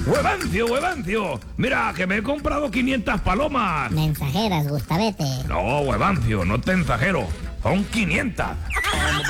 Huevancio, Huevancio. Mira, que me he comprado 500 palomas. Mensajeras, Gustavete. No, Huevancio, no te ensajero. Son 500.